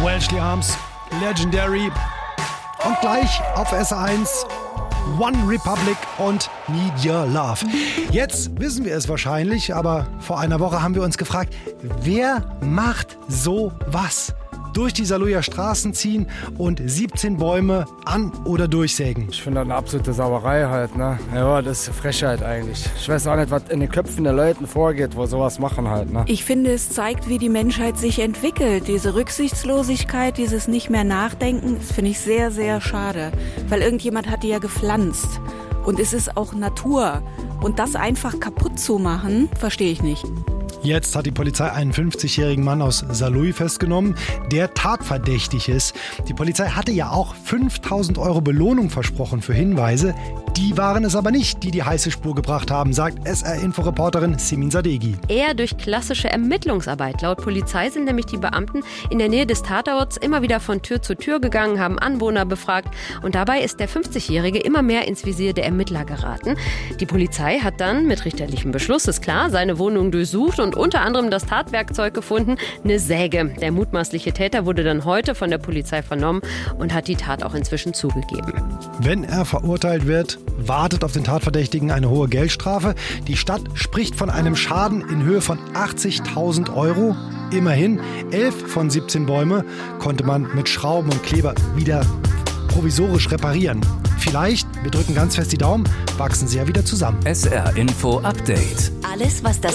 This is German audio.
Welshly Arms, Legendary. Und gleich auf SR1 One Republic und Need Your Love. Jetzt wissen wir es wahrscheinlich, aber vor einer Woche haben wir uns gefragt, wer macht so was? Durch die Saarlouier Straßen ziehen und 17 Bäume an- oder durchsägen. Ich finde das eine absolute Sauerei halt, ne? Ja, das ist Frechheit eigentlich. Ich weiß auch nicht, was in den Köpfen der Leuten vorgeht, wo sowas machen halt, ne? Ich finde, es zeigt, wie die Menschheit sich entwickelt. Diese Rücksichtslosigkeit, dieses nicht mehr Nachdenken, das finde ich sehr, sehr schade. Weil irgendjemand hat die ja gepflanzt. Und es ist auch Natur. Und das einfach kaputt zu machen, verstehe ich nicht. Jetzt hat die Polizei einen 50-jährigen Mann aus Saarlouis festgenommen, der tatverdächtig ist. Die Polizei hatte ja auch 5.000 € Belohnung versprochen für Hinweise. Die waren es aber nicht, die heiße Spur gebracht haben, sagt SR-Info-Reporterin Simin Sadeghi. Eher durch klassische Ermittlungsarbeit. Laut Polizei sind nämlich die Beamten in der Nähe des Tatorts immer wieder von Tür zu Tür gegangen, haben Anwohner befragt. Und dabei ist der 50-Jährige immer mehr ins Visier der Ermittler geraten. Die Polizei hat dann mit richterlichem Beschluss, ist klar, seine Wohnung durchsucht und unter anderem das Tatwerkzeug gefunden, eine Säge. Der mutmaßliche Täter wurde dann heute von der Polizei vernommen und hat die Tat auch inzwischen zugegeben. Wenn er verurteilt wird, wartet auf den Tatverdächtigen eine hohe Geldstrafe. Die Stadt spricht von einem Schaden in Höhe von 80.000 €. Immerhin 11 von 17 Bäume konnte man mit Schrauben und Kleber wieder provisorisch reparieren. Vielleicht, wir drücken ganz fest die Daumen, wachsen sie ja wieder zusammen. SR Info Update. Alles, was das